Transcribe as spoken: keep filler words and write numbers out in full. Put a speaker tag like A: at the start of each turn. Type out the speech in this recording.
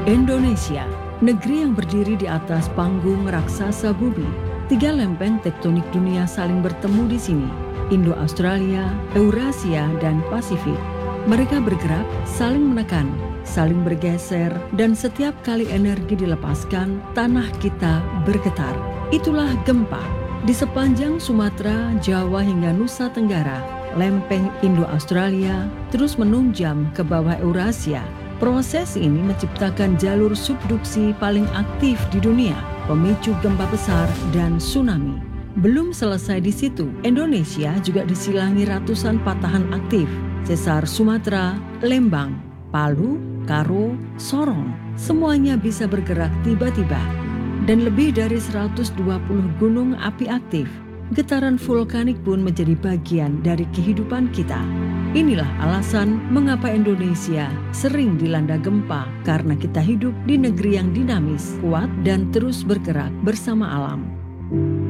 A: Indonesia, negeri yang berdiri di atas panggung raksasa bumi. Tiga lempeng tektonik dunia saling bertemu di sini, Indo-Australia, Eurasia, dan Pasifik. Mereka bergerak, saling menekan, saling bergeser, dan setiap kali energi dilepaskan, tanah kita bergetar. Itulah gempa. Di sepanjang Sumatera, Jawa, hingga Nusa Tenggara, lempeng Indo-Australia terus menunjam ke bawah Eurasia. Proses ini menciptakan jalur subduksi paling aktif di dunia, pemicu gempa besar dan tsunami. Belum selesai di situ, Indonesia juga disilangi ratusan patahan aktif, sesar Sumatera, Lembang, Palu, Karo, Sorong. Semuanya bisa bergerak tiba-tiba. Dan lebih dari seratus dua puluh gunung api aktif. Getaran vulkanik pun menjadi bagian dari kehidupan kita. Inilah alasan mengapa Indonesia sering dilanda gempa, karena kita hidup di negeri yang dinamis, kuat, dan terus bergerak bersama alam.